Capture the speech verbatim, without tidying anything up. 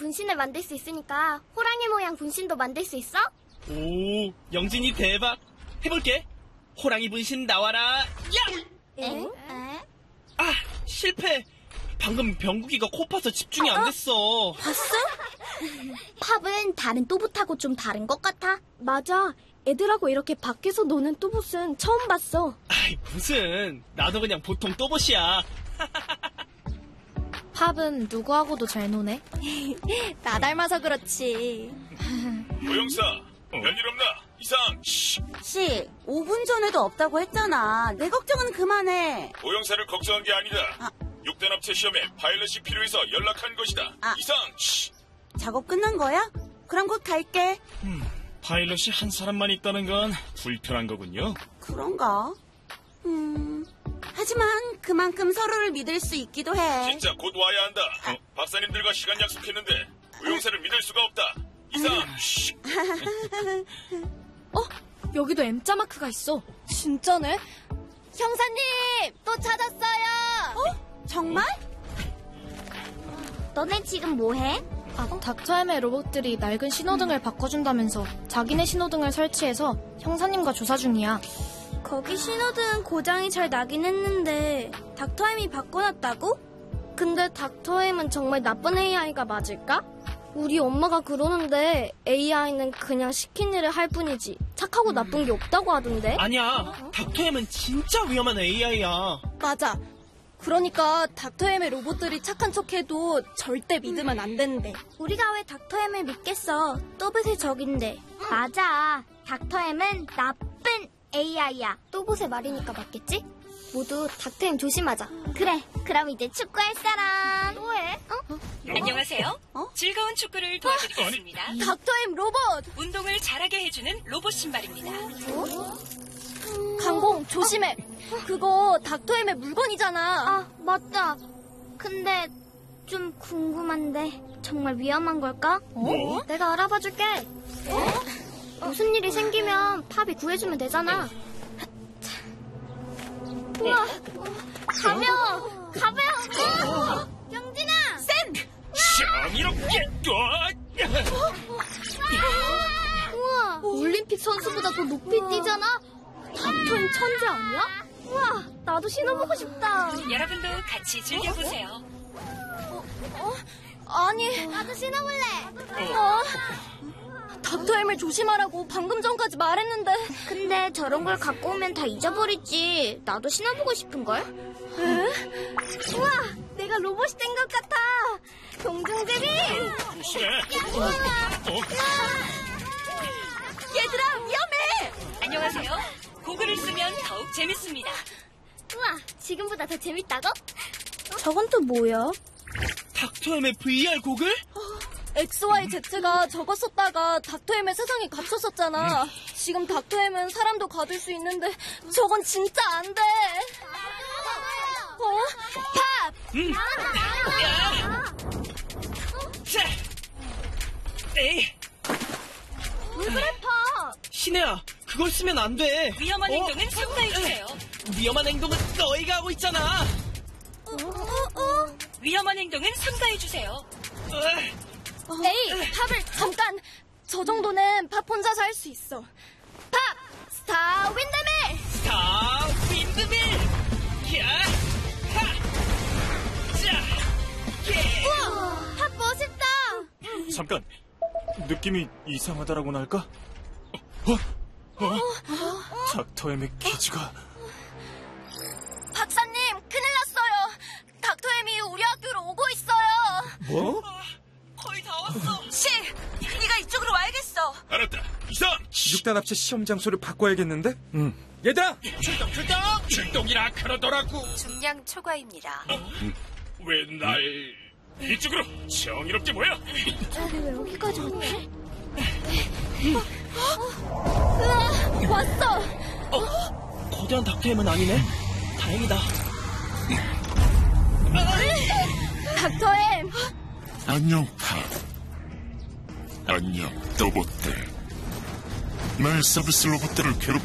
분신을 만들 수 있으니까 호랑이 모양 분신도 만들 수 있어? 오, 영진이 대박. 해볼게. 호랑이 분신 나와라. 야! 엥? 아, 실패. 방금 병국이가 코 파서 집중이 안 됐어. 봤어? 팝은 다른 또봇하고 좀 다른 것 같아. 맞아. 애들하고 이렇게 밖에서 노는 또봇은 처음 봤어. 아이, 무슨. 나도 그냥 보통 또봇이야. 팝은 누구하고도 잘 노네. 나 닮아서 그렇지. 고영사, 별일 없나? 이상. 씨, 오 분 전에도 없다고 했잖아. 내 걱정은 그만해. 고영사를 걱정한 게 아니다. 아. 육 단 합체 시험에 파일럿이 필요해서 연락한 것이다. 아. 이상. 씨. 작업 끝난 거야? 그럼 곧 갈게. 음, 파일럿이 한 사람만 있다는 건 불편한 거군요. 그런가? 음... 하지만 그만큼 서로를 믿을 수 있기도 해. 진짜 곧 와야 한다. 어, 박사님들과 시간 약속했는데 고영사를 믿을 수가 없다. 이상. 씨. 어? 여기도 M자 마크가 있어. 진짜네? 형사님! 또 찾았어요! 어? 정말? 너네 지금 뭐해? 아, 닥터엠의 로봇들이 낡은 신호등을 바꿔준다면서 자기네 신호등을 설치해서 형사님과 조사 중이야. 거기 신호등 고장이 잘 나긴 했는데 닥터엠이 바꿔놨다고? 근데 닥터엠은 정말 나쁜 에이아이가 맞을까? 우리 엄마가 그러는데 에이아이는 그냥 시킨 일을 할 뿐이지 착하고 나쁜 게 없다고 하던데? 아니야. 닥터엠은 진짜 위험한 에이아이야. 맞아. 그러니까 닥터엠의 로봇들이 착한 척해도 절대 믿으면 안 된대. 우리가 왜 닥터엠을 믿겠어? 또봇의 적인데. 맞아. 닥터엠은 나쁜 에이아이야. 또봇의 말이니까 맞겠지? 모두 닥터엠 조심하자. 그래. 그럼 이제 축구할 사람. 또 해? 어? 안녕하세요. 어? 즐거운 축구를 도와드리겠습니다. 닥터엠 로봇! 운동을 잘하게 해주는 로봇 신발입니다. 강공 조심해. 그거 닥터엠의 물건이잖아. 아, 맞다. 근데 좀 궁금한데 정말 위험한 걸까? 뭐? 내가 알아봐 줄게. 무슨 일이 생기면 팝이 구해주면 되잖아. 우와, 가벼워, 가벼워. 영진아, 쌤. 정이롭게. 우와, 올림픽 선수보다 더 높이 뛰잖아. 닥터엠 천재 아니야? 우와, 나도 신어보고 싶다. 여러분도 같이 즐겨보세요. 아니, 나도 신어볼래. 어? 닥터엠을 조심하라고 방금 전까지 말했는데. 근데 저런 걸 갖고 오면 다 잊어버리지. 나도 신어보고 싶은걸? 에? 우와, 내가 로봇이 된 것 같아. 동중제비. 조심해. 얘들아, 위험해! 안녕하세요. 고글을 쓰면 더욱 재밌습니다. 우와, 지금보다 더 재밌다고? 저건 또 뭐야? 닥터엠의 브이알 고글? 엑스와이제트가 저거 썼다가 닥터엠의 세상에 갇혔었잖아. 지금 닥터엠은 사람도 가둘 수 있는데 저건 진짜 안 돼. 어? 팝! 응. 자. 에이. 왜 그래, 팝? 신혜야, 그걸 쓰면 안 돼. 위험한 어? 행동은 삼가해주세요. 위험한 행동은 너희가 하고 있잖아. 어, 어, 어. 위험한 행동은 삼가해주세요. 에이, 팝을 잠깐. 저 정도는 팝 혼자서 할 수 있어. 팝! 스타 윈드밀! 스타 윈드밀. 야, 하, 자, 예. 우와, 팝 멋있다. 잠깐, 느낌이 이상하다라고나 할까? 어? 어? 닥터엠의 기지가... 박사님, 큰일 났어요. 닥터엠이 우리 학교로 오고 있어요. 뭐? 거의 다 왔어. 씨, 네가 이쪽으로 와야겠어. 알았다. 이상. 육 단 합체 시험 장소를 바꿔야겠는데? 응. 얘들아! 출동 출동. 출동이라 그러더라고. 중량 초과입니다. 왜 날 이쪽으로 정의롭게 모여. 저기 왜 여기까지 왔지? 으아, 왔어. 어? 거대한 닥터엠은 아니네. 다행이다. 닥터엠. 안녕 팝. 안녕 로봇들. 날 서비스 로봇들을 괴롭